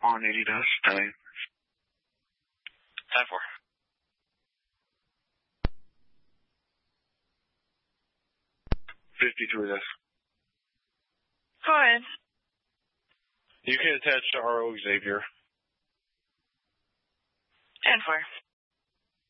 On 80 dust, time. Time for. $53 dust. Go ahead. You can attach to RO Xavier. 10-4.